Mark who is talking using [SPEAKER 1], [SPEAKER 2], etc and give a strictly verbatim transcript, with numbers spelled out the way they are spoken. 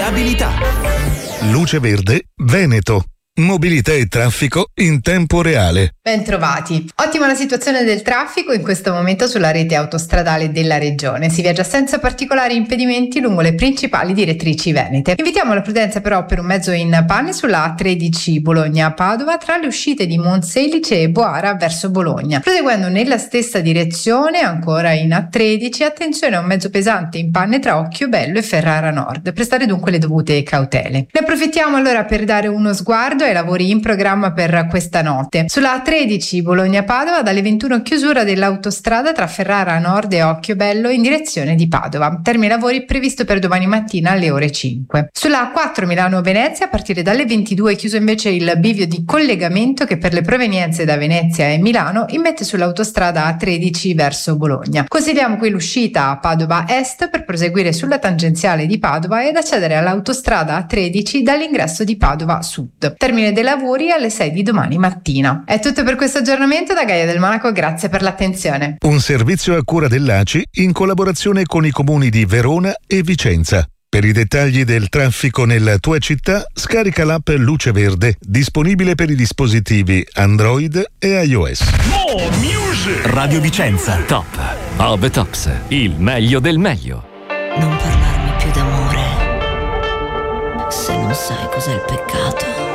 [SPEAKER 1] Viabilità.
[SPEAKER 2] Luce Verde Veneto. Mobilità e traffico in tempo reale.
[SPEAKER 3] Bentrovati. Ottima la situazione del traffico in questo momento sulla rete autostradale della regione. Si viaggia senza particolari impedimenti lungo le principali direttrici venete. Invitiamo alla prudenza però per un mezzo in panne sulla A tredici Bologna-Padova tra le uscite di Monselice e Boara verso Bologna. Proseguendo nella stessa direzione, ancora in A tredici, attenzione a un mezzo pesante in panne tra Occhiobello e Ferrara Nord. Prestare dunque le dovute cautele. Ne approfittiamo allora per dare uno sguardo ai lavori in programma per questa notte. Sulla A tredici Bologna-Padova dalle ventuno chiusura dell'autostrada tra Ferrara Nord e Occhiobello in direzione di Padova. Termine lavori previsto per domani mattina alle ore cinque. Sulla A quattro Milano-Venezia a partire dalle ventidue chiuso invece il bivio di collegamento che per le provenienze da Venezia e Milano immette sull'autostrada A tredici verso Bologna. Consigliamo qui l'uscita a Padova Est per proseguire sulla tangenziale di Padova ed accedere all'autostrada A tredici dall'ingresso di Padova Sud. Termine dei lavori alle sei di domani mattina. È tutto per questo aggiornamento da Gaia del Monaco, grazie per l'attenzione.
[SPEAKER 2] Un servizio a cura dell'A C I in collaborazione con i comuni di Verona e Vicenza. Per i dettagli del traffico nella tua città, scarica l'app Luce Verde, disponibile per i dispositivi Android e iOS.
[SPEAKER 1] More music! Radio Vicenza.
[SPEAKER 4] Top of the Tops, il meglio del meglio.
[SPEAKER 5] Non parlarmi più d'amore, se non sai cos'è il peccato.